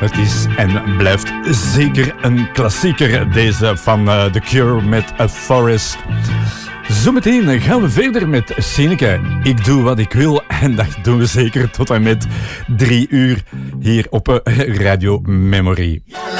Het is en blijft zeker een klassieker, deze van The Cure met A Forest. Zometeen gaan we verder met Sineke. Ik doe wat ik wil en dat doen we zeker tot en met 3 uur hier op Radio Memory.